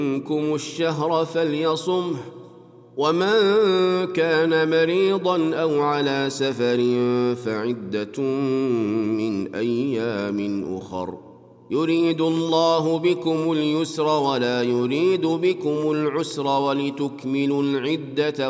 منكم الشهر فليصمه، ومن كان مريضا أو على سفر فعدة من أيام أخر، يريد الله بكم اليسر ولا يريد بكم العسر ولتكملوا العدة